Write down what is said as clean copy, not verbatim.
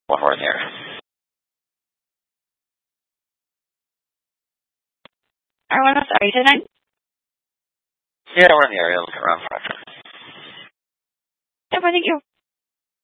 when we're in the area. Everyone else, are you tonight? Yeah, we're in the area. Looking around for it. Yep, thank you.